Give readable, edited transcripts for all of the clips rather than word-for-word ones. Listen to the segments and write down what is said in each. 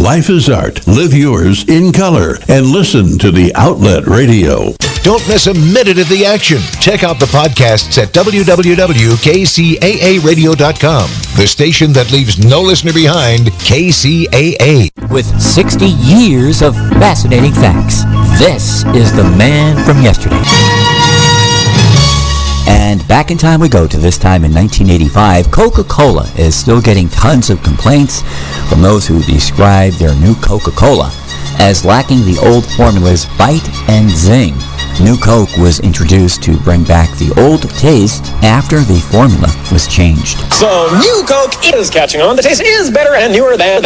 Life is art. Live yours in color and listen to the Outlet Radio. Don't miss a minute of the action. Check out the podcasts at www.kcaaradio.com. The station that leaves no listener behind, KCAA. With 60 years of fascinating facts, this is the man from yesterday. And back in time we go to this time in 1985. Coca-Cola is still getting tons of complaints from those who describe their new Coca-Cola as lacking the old formula's bite and zing. New Coke was introduced to bring back the old taste after the formula was changed. So New Coke is catching on. The taste is better and newer than.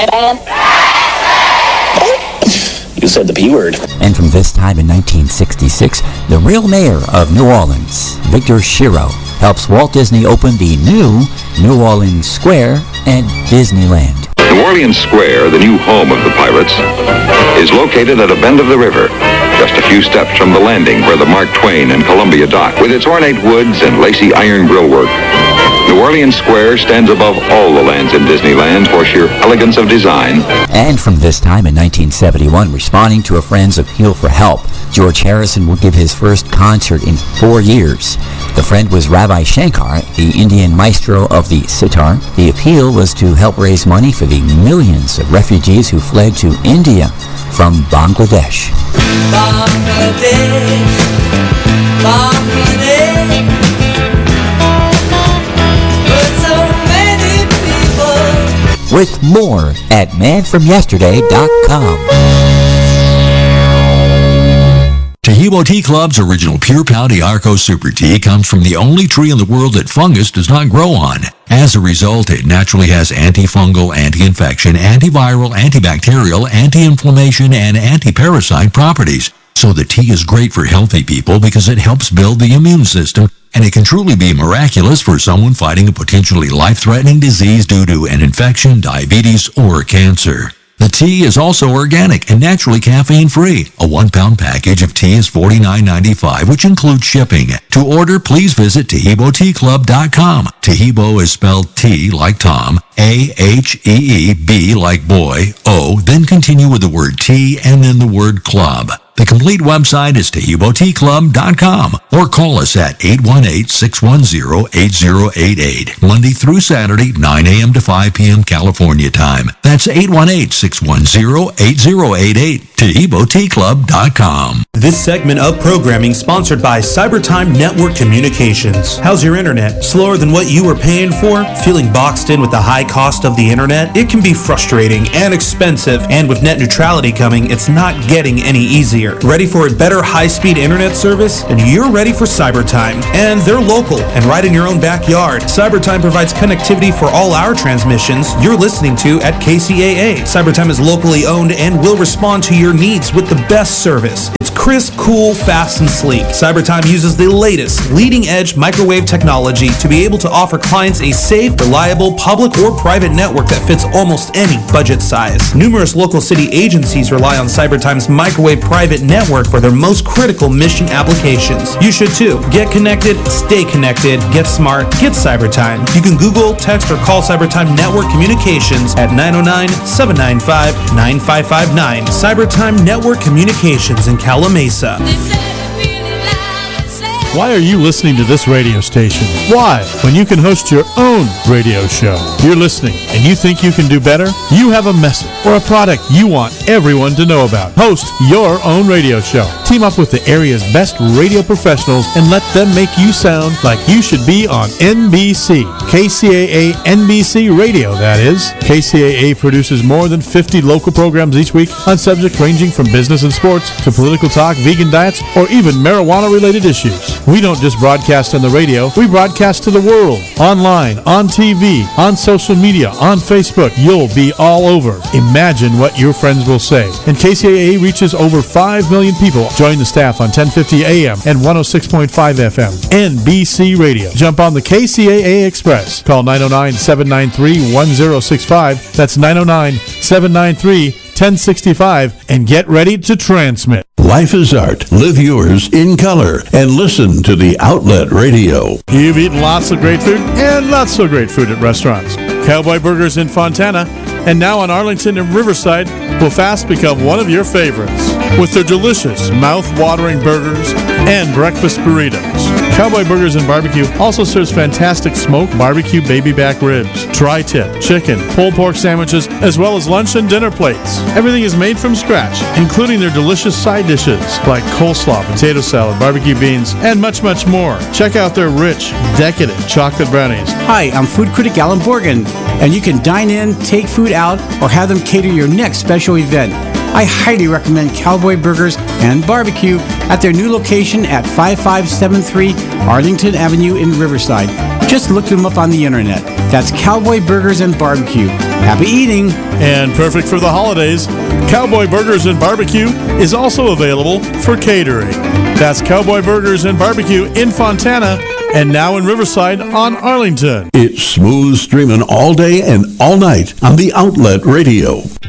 You said the P word. And from this time in 1966, the real mayor of New Orleans, Victor Shiro, helps Walt Disney open the new New Orleans Square at Disneyland. New Orleans Square, the new home of the Pirates, is located at a bend of the river, just a few steps from the landing where the Mark Twain and Columbia dock. With its ornate woods and lacy iron grillwork, New Orleans Square stands above all the lands in Disneyland for sheer elegance of design. And from this time in 1971, responding to a Friends Appeal for help, George Harrison will give his first concert in 4 years. The friend was Ravi Shankar, the Indian maestro of the sitar. The appeal was to help raise money for the millions of refugees who fled to India from Bangladesh. Bangladesh, Bangladesh. With more at manfromyesterday.com. Taheebo Tea Club's original Pure Pouty Arco Super Tea comes from the only tree in the world that fungus does not grow on. As a result, it naturally has antifungal, anti-infection, antiviral, antibacterial, anti-inflammation, and anti-parasite properties. So the tea is great for healthy people because it helps build the immune system, and it can truly be miraculous for someone fighting a potentially life-threatening disease due to an infection, diabetes, or cancer. The tea is also organic and naturally caffeine-free. A 1-pound package of tea is $49.95, which includes shipping. To order, please visit TaheeboTeaClub.com. Taheebo is spelled T like Tom, A-H-E-E-B like boy, O, then continue with the word tea and then the word club. The complete website is TaheeboTeaClub.com or call us at 818-610-8088, Monday through Saturday, 9 a.m. to 5 p.m. California time. That's 818-610-8088, TaheeboTeaClub.com. This segment of programming sponsored by Cybertime Network Communications. How's your internet? Slower than what you were paying for? Feeling boxed in with the high cost of the internet? It can be frustrating and expensive, and with net neutrality coming, it's not getting any easier. Ready for a better high-speed internet service? Then you're ready for Cybertime. And they're local and right in your own backyard. Cybertime provides connectivity for all our transmissions you're listening to at KCAA. Cybertime is locally owned and will respond to your needs with the best service. It's crisp, cool, fast, and sleek. Cybertime uses the latest, leading-edge microwave technology to be able to offer clients a safe, reliable, public or private network that fits almost any budget size. Numerous local city agencies rely on Cybertime's microwave private network for their most critical mission applications. You should too. Get connected, stay connected, get smart, get Cybertime. You can Google, text, or call Cybertime Network Communications at 909-795-9559. Cybertime Network Communications in Calamasa. Why are you listening to this radio station? Why? When you can host your own radio show. You're listening and you think you can do better? You have a message or a product you want everyone to know about. Host your own radio show. Team up with the area's best radio professionals and let them make you sound like you should be on NBC. KCAA NBC Radio, that is. KCAA produces more than 50 local programs each week on subjects ranging from business and sports to political talk, vegan diets, or even marijuana-related issues. We don't just broadcast on the radio, we broadcast to the world. Online, on TV, on social media, on Facebook. You'll be all over. Imagine what your friends will say. And KCAA reaches over 5 million people. Join the staff on 1050 AM and 106.5 FM. NBC Radio. Jump on the KCAA Express. Call 909-793-1065. That's 909-793-1065 and get ready to transmit. Life is art. Live yours in color and listen to the Outlet Radio. You've eaten lots of great food and not so great food at restaurants. Cowboy Burgers in Fontana, and now in Arlington and Riverside will fast become one of your favorites with their delicious, mouth-watering burgers and breakfast burritos. Cowboy Burgers and Barbecue also serves fantastic smoked barbecue baby back ribs, tri-tip, chicken, pulled pork sandwiches, as well as lunch and dinner plates. Everything is made from scratch, including their delicious side dishes like coleslaw, potato salad, barbecue beans, and much, much more. Check out their rich, decadent chocolate brownies. Hi, I'm food critic Alan Borgen, and you can dine in, take food out, or have them cater your next special event. I highly recommend Cowboy Burgers and Barbecue at their new location at 5573 Arlington Avenue in Riverside. Just look them up on the internet. That's Cowboy Burgers and Barbecue. Happy eating! And perfect for the holidays, Cowboy Burgers and Barbecue is also available for catering. That's Cowboy Burgers and Barbecue in Fontana and now in Riverside on Arlington. It's smooth streaming all day and all night on the Outlet Radio.